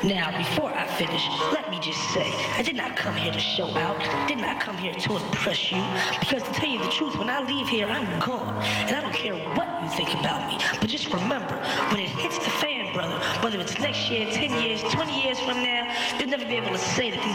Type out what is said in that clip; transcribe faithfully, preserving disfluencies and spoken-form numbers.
Now, before I finish, let me just say, I did not come here to show out, did not come here to impress you, because to tell you the truth, when I leave here, I'm gone, and I don't care what you think about me, but just remember, when it hits the fan, brother, whether it's next year, ten years, twenty years from now, you'll never be able to say that these